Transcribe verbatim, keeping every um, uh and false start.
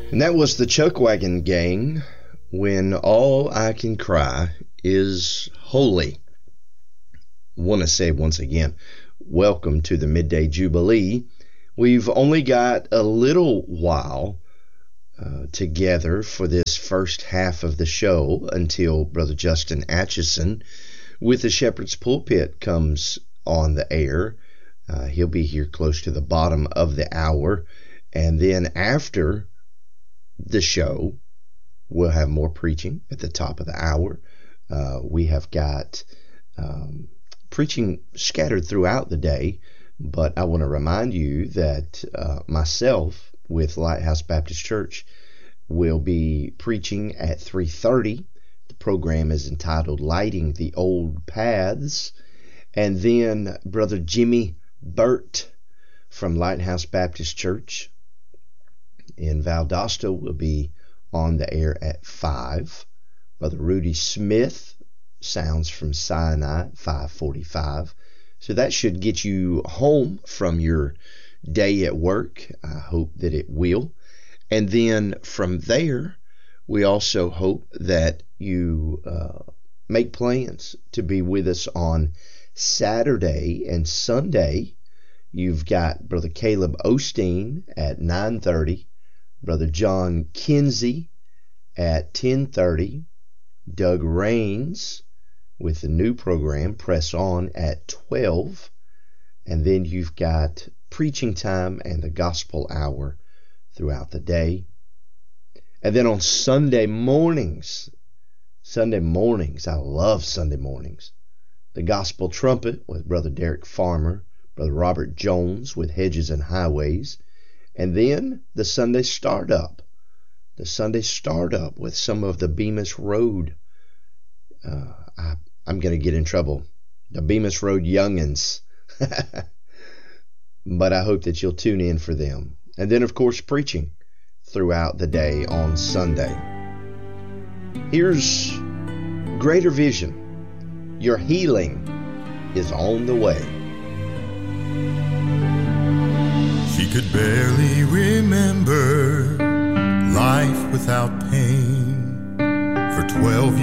And that was the Chuckwagon Gang, When All I Can Cry Is Holy. Want to say once again, welcome to the Midday Jubilee. We've only got a little while uh, together for this first half of the show until Brother Justin Atchison with the Shepherd's Pulpit comes on the air. Uh, he'll be here close to the bottom of the hour. And then after the show, we'll have more preaching at the top of the hour. Uh, we have got um, preaching scattered throughout the day, but I want to remind you that uh, myself with Lighthouse Baptist Church will be preaching at three thirty. The program is entitled Lighting the Old Paths. And then Brother Jimmy Burt from Lighthouse Baptist Church in Valdosta will be on the air at five. Brother Rudy Smith, Sounds from Sinai, five forty-five. So that should get you home from your day at work. I hope that it will. And then from there, we also hope that you uh, make plans to be with us on Saturday and Sunday. You've got Brother Caleb Osteen at nine thirty. Brother John Kinsey at ten thirty, Doug Rains with the new program, Press On, at twelve, and then you've got preaching time and the gospel hour throughout the day. And then on Sunday mornings, Sunday mornings, I love Sunday mornings, the gospel trumpet with Brother Derek Farmer, Brother Robert Jones with Hedges and Highways, and then the Sunday Startup, the Sunday Startup with some of the Bemis Road. Uh, I, I'm going to get in trouble. The Bemis Road youngins. But I hope that you'll tune in for them. And then, of course, preaching throughout the day on Sunday. Here's Greater Vision. Your healing is on the way. She could barely remember life without pain. For twelve